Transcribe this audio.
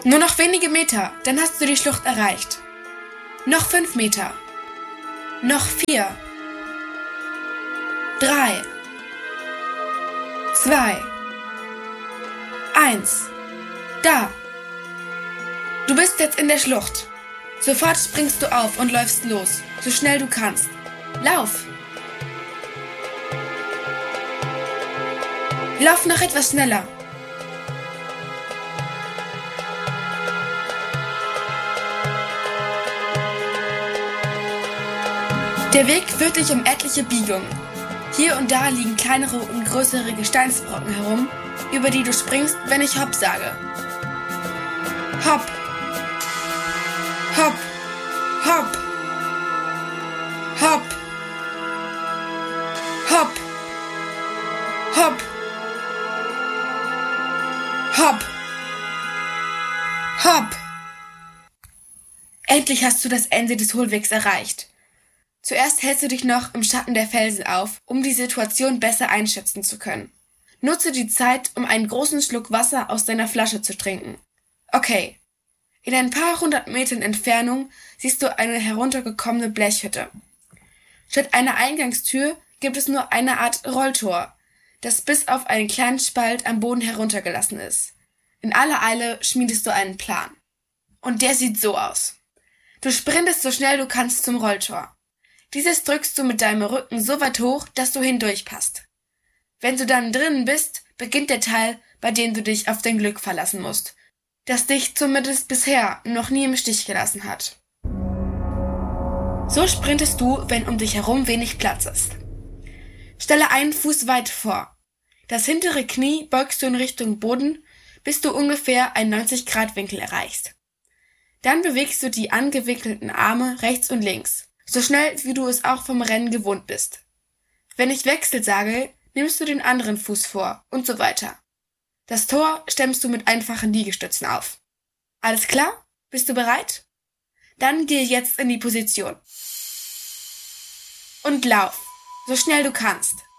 Nur noch wenige Meter, dann hast du die Schlucht erreicht. Noch 5 Meter. Noch 4. 3. 2. 1. Da. Du bist jetzt in der Schlucht. Sofort springst du auf und läufst los, so schnell du kannst. Lauf! Lauf noch etwas schneller. Der Weg führt dich um etliche Biegungen. Hier und da liegen kleinere und größere Gesteinsbrocken herum, über die du springst, wenn ich Hopp sage. Hopp! Hopp! Hopp! Hopp! Hopp! Hopp! Hopp! Hopp! Endlich hast du das Ende des Hohlwegs erreicht. Zuerst hältst du dich noch im Schatten der Felsen auf, um die Situation besser einschätzen zu können. Nutze die Zeit, um einen großen Schluck Wasser aus deiner Flasche zu trinken. Okay. In ein paar 100 Metern Entfernung siehst du eine heruntergekommene Blechhütte. Statt einer Eingangstür gibt es nur eine Art Rolltor, das bis auf einen kleinen Spalt am Boden heruntergelassen ist. In aller Eile schmiedest du einen Plan. Und der sieht so aus. Du sprintest so schnell du kannst zum Rolltor. Dieses drückst du mit deinem Rücken so weit hoch, dass du hindurchpasst. Wenn du dann drinnen bist, beginnt der Teil, bei dem du dich auf dein Glück verlassen musst, das dich zumindest bisher noch nie im Stich gelassen hat. So sprintest du, wenn um dich herum wenig Platz ist. Stelle einen Fuß weit vor. Das hintere Knie beugst du in Richtung Boden, bis du ungefähr einen 90-Grad-Winkel erreichst. Dann bewegst du die angewickelten Arme rechts und links, so schnell wie du es auch vom Rennen gewohnt bist. Wenn ich Wechsel sage, nimmst du den anderen Fuß vor und so weiter. Das Tor stemmst du mit einfachen Liegestützen auf. Alles klar? Bist du bereit? Dann gehe jetzt in die Position. Und lauf, so schnell du kannst.